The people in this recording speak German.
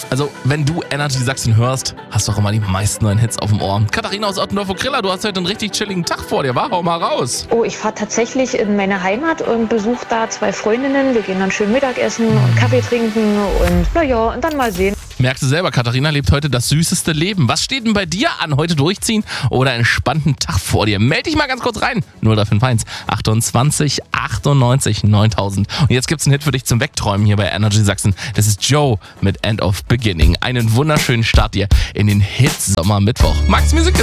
Also, wenn du Energy Sachsen hörst, hast du auch immer die meisten neuen Hits auf dem Ohr. Katharina aus Ottendorf-Okrilla, du hast heute einen richtig chilligen Tag vor dir, wa? Hau mal raus. Oh, ich fahre tatsächlich in meine Heimat und besuche da 2 Freundinnen. Wir gehen dann schön Mittagessen und Kaffee trinken und dann mal sehen. Merkst du selber, Katharina lebt heute das süßeste Leben. Was steht denn bei dir an? Heute durchziehen oder einen entspannten Tag vor dir? Meld dich mal ganz kurz rein. 0351 28 98 9000. Und jetzt gibt's einen Hit für dich zum Wegträumen hier bei Energy Sachsen. Das ist Joe mit End of Beginning. Einen wunderschönen Start dir in den Hit Sommer Mittwoch. Max Music